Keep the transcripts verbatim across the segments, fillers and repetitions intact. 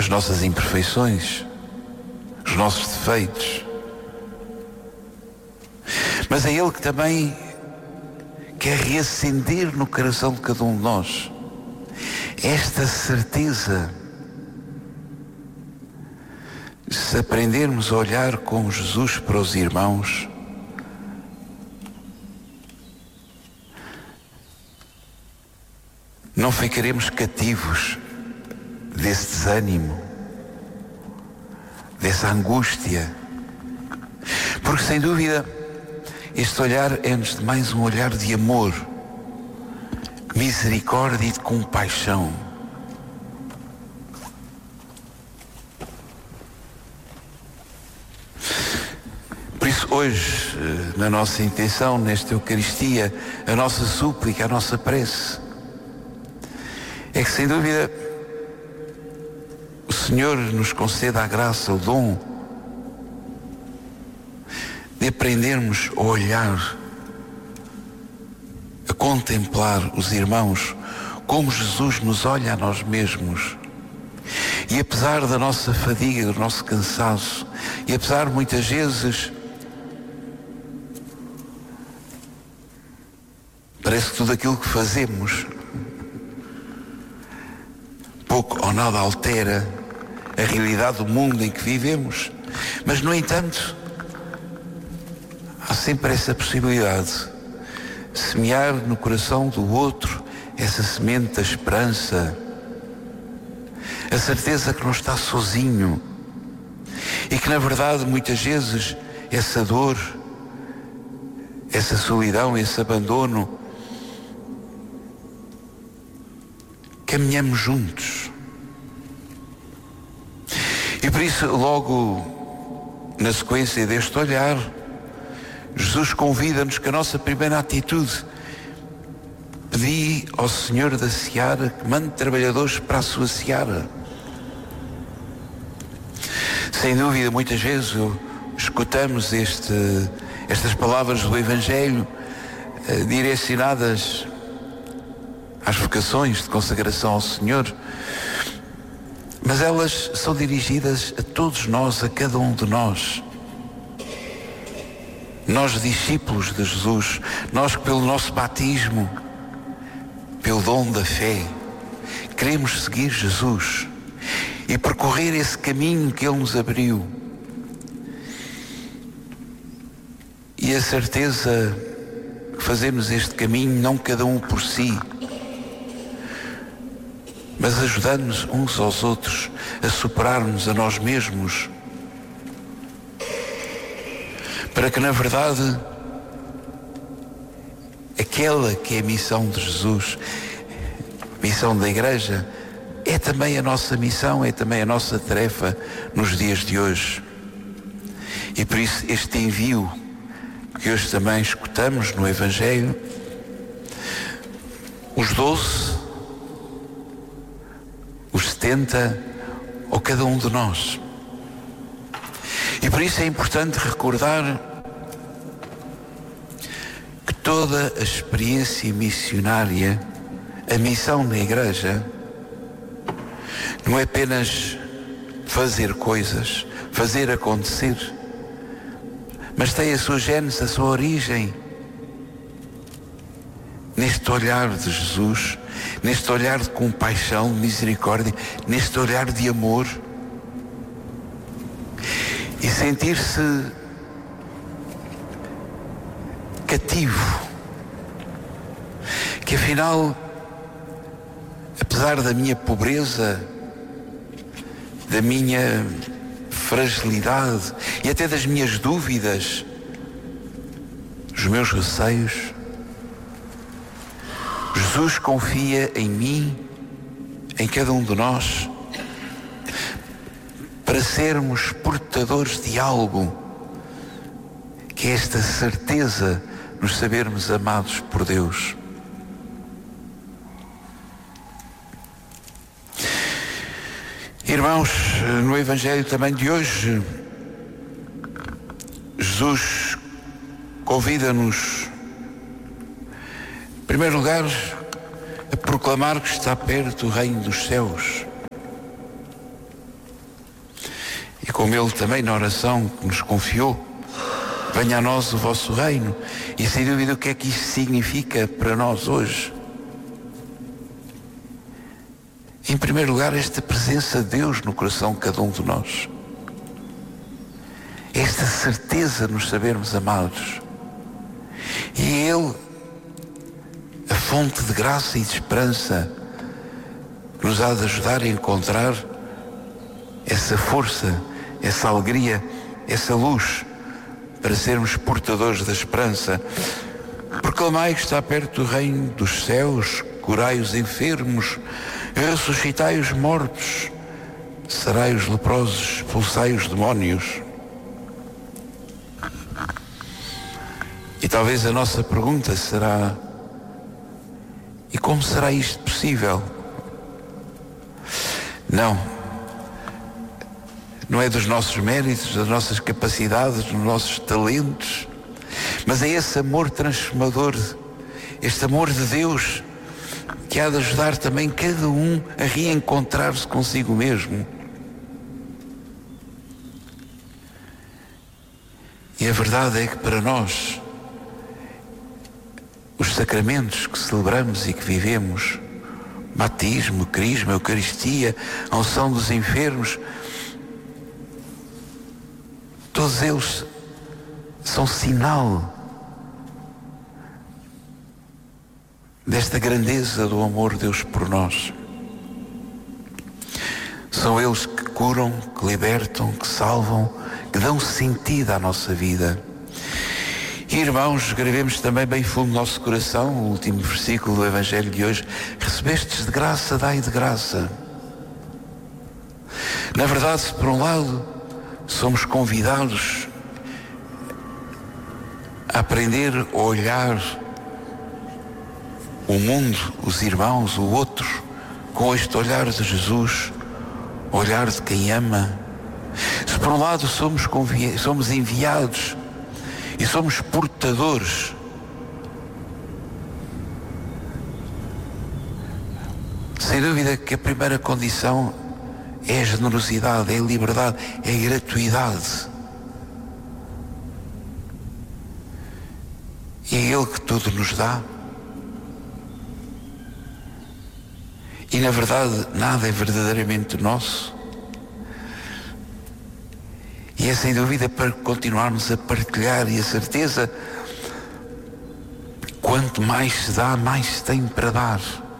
as nossas imperfeições, os nossos defeitos. Mas é Ele que também quer reacender no coração de cada um de nós esta certeza. Se aprendermos a olhar como Jesus para os irmãos, não ficaremos cativos desse desânimo, dessa angústia, porque sem dúvida este olhar é antes de mais um olhar de amor, misericórdia e de compaixão. Por isso hoje, na nossa intenção, nesta Eucaristia, a nossa súplica, a nossa prece, é que sem dúvida o Senhor nos conceda a graça, o dom de aprendermos a olhar, a contemplar os irmãos como Jesus nos olha a nós mesmos. E apesar da nossa fadiga, do nosso cansaço, e apesar muitas vezes parece que tudo aquilo que fazemos pouco ou nada altera a realidade do mundo em que vivemos, mas no entanto há sempre essa possibilidade de semear no coração do outro essa semente da esperança, a certeza que não está sozinho e que na verdade muitas vezes essa dor, essa solidão, esse abandono, caminhamos juntos. E por isso, logo na sequência deste olhar, Jesus convida-nos que a nossa primeira atitude, pedi ao Senhor da seara que mande trabalhadores para a sua seara. Sem dúvida, muitas vezes escutamos este, estas palavras do Evangelho eh, direcionadas às vocações de consagração ao Senhor, mas elas são dirigidas a todos nós, a cada um de nós. Nós, discípulos de Jesus, nós que pelo nosso batismo, pelo dom da fé, queremos seguir Jesus e percorrer esse caminho que Ele nos abriu. E a certeza que fazemos este caminho não cada um por si, mas ajudando-nos uns aos outros a superar-nos a nós mesmos, para que na verdade aquela que é a missão de Jesus, a missão da Igreja, é também a nossa missão, é também a nossa tarefa nos dias de hoje. E por isso este envio que hoje também escutamos no Evangelho, os doze, os setenta, ou cada um de nós. E por isso é importante recordar que toda a experiência missionária, a missão na Igreja, não é apenas fazer coisas, fazer acontecer, mas tem a sua gênese, a sua origem neste olhar de Jesus, neste olhar de compaixão, de misericórdia, neste olhar de amor, e sentir-se cativo, que afinal, apesar da minha pobreza, da minha fragilidade e até das minhas dúvidas, os meus receios, Jesus confia em mim, em cada um de nós, para sermos portadores de algo, que é esta certeza de nos sabermos amados por Deus. Irmãos, no Evangelho também de hoje, Jesus convida-nos, em primeiro lugar, a proclamar que está perto o reino dos céus. como Ele também na oração que nos confiou, venha a nós o vosso reino. E sem dúvida o que é que isto significa para nós hoje? Em primeiro lugar, esta presença de Deus no coração de cada um de nós. Esta certeza de nos sabermos amados. E é Ele a fonte de graça e de esperança que nos há de ajudar a encontrar essa força, essa alegria, essa luz para sermos portadores da esperança. Proclamai que está perto do reino dos céus, curai os enfermos, ressuscitai os mortos, sarai os leprosos, expulsai os demónios. E talvez a nossa pergunta será: e como será isto possível? Não. Não é dos nossos méritos, das nossas capacidades, dos nossos talentos, mas é esse amor transformador, este amor de Deus que há de ajudar também cada um a reencontrar-se consigo mesmo. E a verdade é que para nós, os sacramentos que celebramos e que vivemos, batismo, crisma, eucaristia, a unção dos enfermos, todos eles são sinal desta grandeza do amor de Deus por nós. São eles que curam, que libertam, que salvam, que dão sentido à nossa vida. E, irmãos, gravemos também bem fundo no nosso coração o último versículo do Evangelho de hoje: recebestes de graça, dai de graça. Na verdade, se por um lado somos convidados a aprender a olhar o mundo, os irmãos, o outro, com este olhar de Jesus, olhar de quem ama. Se por um lado somos, convi- somos enviados e somos portadores sem dúvida que a primeira condição é a generosidade, é a liberdade, é a gratuidade. E é Ele que tudo nos dá. E na verdade nada é verdadeiramente nosso. E é sem dúvida para continuarmos a partilhar, e a certeza, quanto mais se dá, mais se tem para dar.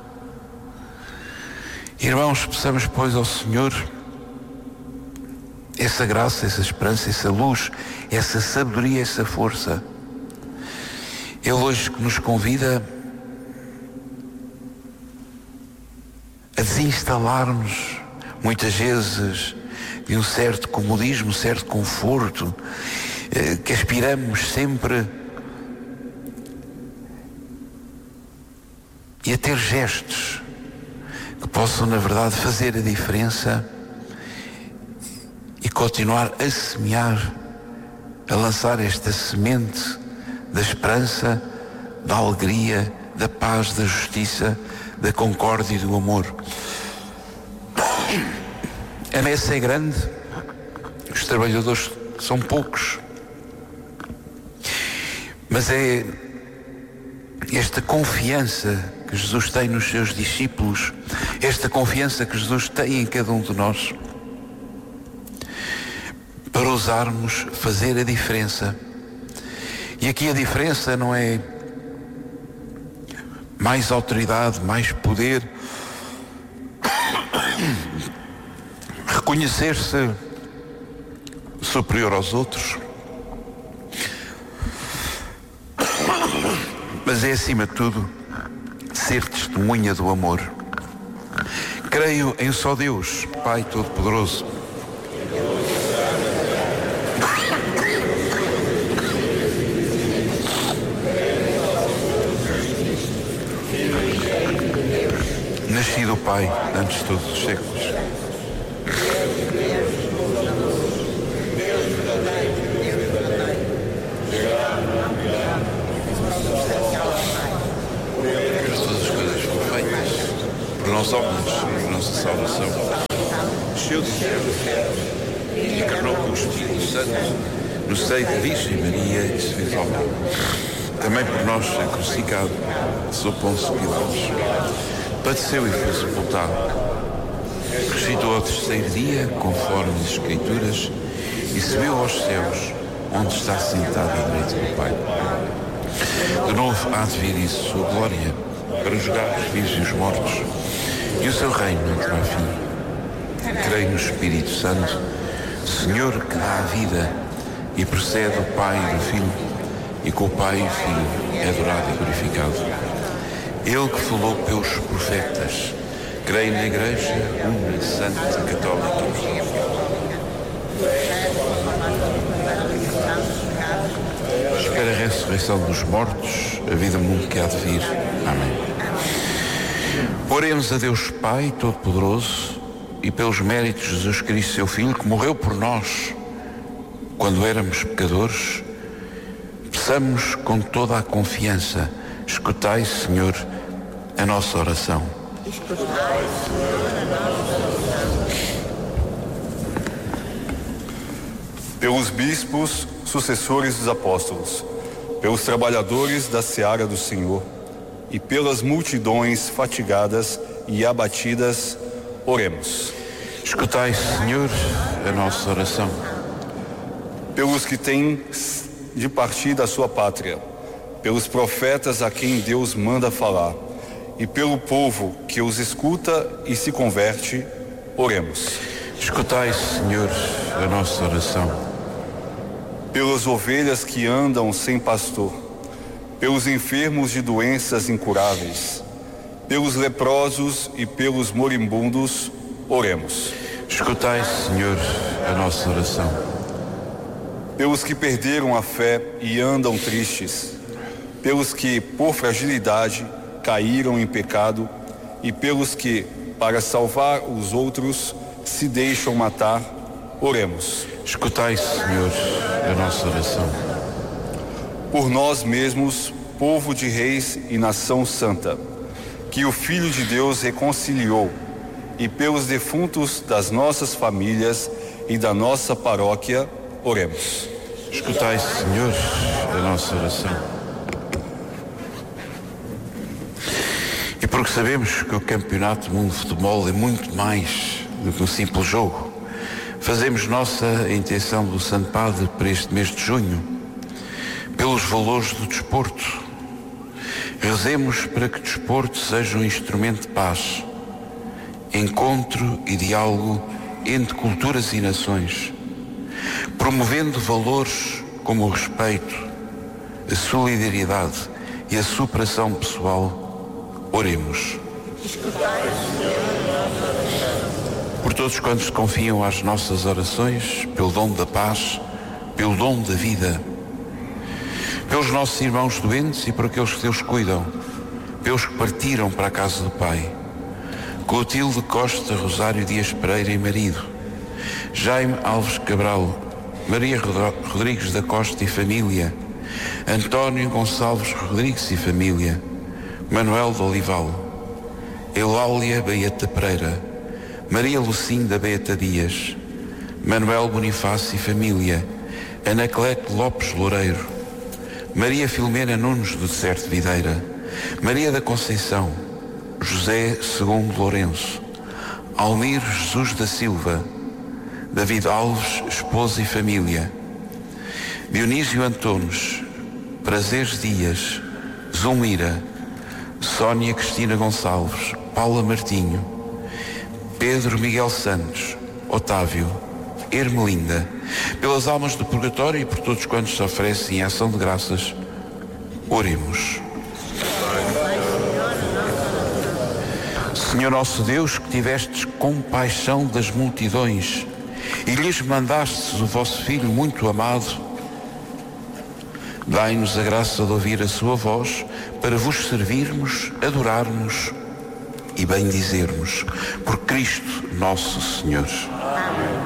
Irmãos, peçamos pois ao Senhor essa graça, essa esperança, essa luz, essa sabedoria, essa força. Ele hoje que nos convida a desinstalarmos muitas vezes de um certo comodismo, um certo conforto, eh, que aspiramos sempre, e a ter gestos que possam na verdade fazer a diferença e continuar a semear, a lançar esta semente da esperança, da alegria, da paz, da justiça, da concórdia e do amor. A messe é grande, os trabalhadores são poucos, mas é esta confiança que Jesus tem nos seus discípulos, esta confiança que Jesus tem em cada um de nós, para ousarmos fazer a diferença. E aqui a diferença não é mais autoridade, mais poder, reconhecer-se superior aos outros, mas é acima de tudo ser testemunha do amor. Creio em só Deus, Pai Todo-Poderoso, nascido o Pai antes de todos os séculos, todas as coisas foram feitas por nós homens, por nossa salvação. Cheio de encarnou pelo Espírito Santo no seio de Virgem Maria e se fez homem. Também por nós é crucificado, sob Pôncio Pilatos. Padeceu e foi sepultado. Ressuscitou ao terceiro dia, conforme as Escrituras, e subiu aos céus, onde está sentado à direita do Pai. De novo há de vir isso, sua glória, para julgar os vivos e os mortos, e o seu reino não terá fim. Creio no Espírito Santo, Senhor que dá a vida e procede do Pai e do Filho, e com o Pai e o Filho é adorado e glorificado. Ele que falou pelos profetas, creio na Igreja, uma, santa, católica. Espero a ressurreição dos mortos, a vida mundo que há de vir. Amém. Oremos a Deus Pai Todo-Poderoso e pelos méritos de Jesus Cristo, seu Filho, que morreu por nós quando éramos pecadores, peçamos com toda a confiança: escutai, Senhor, a nossa oração. Pelos bispos, sucessores dos apóstolos, pelos trabalhadores da seara do Senhor e pelas multidões fatigadas e abatidas, oremos. Escutai, Senhor, a nossa oração. Pelos que têm de partir da sua pátria, pelos profetas a quem Deus manda falar, e pelo povo que os escuta e se converte, oremos. Escutai, Senhor, a nossa oração. Pelas ovelhas que andam sem pastor, pelos enfermos de doenças incuráveis, pelos leprosos e pelos moribundos, oremos. Escutai, Senhor, a nossa oração. Pelos que perderam a fé e andam tristes, pelos que, por fragilidade, caíram em pecado, e pelos que, para salvar os outros, se deixam matar, oremos. Escutai, Senhor, a nossa oração. Por nós mesmos, povo de reis e nação santa, que o Filho de Deus reconciliou, e pelos defuntos das nossas famílias e da nossa paróquia, oremos. Escutai, Senhor, a nossa oração. E porque sabemos que o Campeonato do Mundo de Futebol é muito mais do que um simples jogo, fazemos nossa a intenção do Santo Padre para este mês de junho, pelos valores do desporto. Rezemos para que o desporto seja um instrumento de paz, encontro e diálogo entre culturas e nações, promovendo valores como o respeito, a solidariedade e a superação pessoal. Oremos. Por todos quantos confiam às nossas orações, pelo dom da paz, pelo dom da vida, pelos nossos irmãos doentes e por aqueles que Deus cuidam, pelos que partiram para a casa do Pai, Clotilde Costa, Rosário Dias Pereira e marido, Jaime Alves Cabral, Maria Rodrigues da Costa e família, António Gonçalves Rodrigues e família, Manuel de Olival, Eulália Baeta Pereira, Maria Lucinda Baeta Dias, Manuel Bonifácio e família, Anacleto Lopes Loureiro, Maria Filomena Nunes do Deserto de Videira, Maria da Conceição, José Segundo Lourenço, Almir Jesus da Silva, David Alves, esposa e família, Dionísio Antunes, Prazeres Dias, Zulmira, Sónia Cristina Gonçalves, Paula Martinho, Pedro Miguel Santos, Otávio, Ermelinda, pelas almas do purgatório e por todos quantos se oferecem em ação de graças, oremos. Senhor nosso Deus, que tivestes compaixão das multidões e lhes mandastes o vosso Filho muito amado, dai-nos a graça de ouvir a sua voz para vos servirmos, adorarmos e bendizermos por Cristo nosso Senhor. Amém.